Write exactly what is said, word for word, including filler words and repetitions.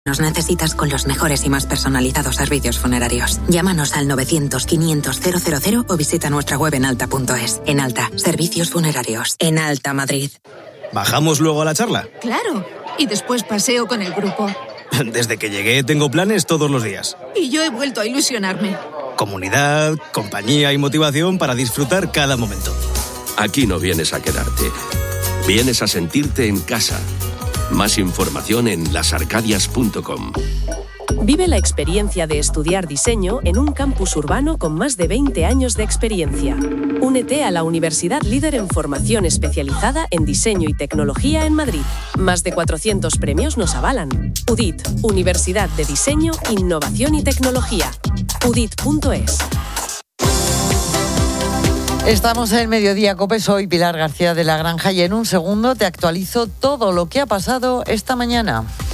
Nos necesitas con los mejores y más personalizados servicios funerarios. Llámanos al novecientos, quinientos, cero cero cero o visita nuestra web en alta punto es. En Alta, servicios funerarios. En Alta, Madrid. ¿Bajamos luego a la charla? Claro. Y después paseo con el grupo. Desde que llegué tengo planes todos los días. Y yo he vuelto a ilusionarme. Comunidad, compañía y motivación para disfrutar cada momento. Aquí no vienes a quedarte. Vienes a sentirte en casa. Más información en las arcadias punto com. Vive la experiencia de estudiar diseño en un campus urbano con más de veinte años de experiencia. Únete a la universidad líder en formación especializada en diseño y tecnología en Madrid. Más de cuatrocientos premios nos avalan. U D I T, Universidad de Diseño, Innovación y Tecnología. U D I T punto es. Estamos en Mediodía Cope, soy Pilar García de la Granja y en un segundo te actualizo todo lo que ha pasado esta mañana.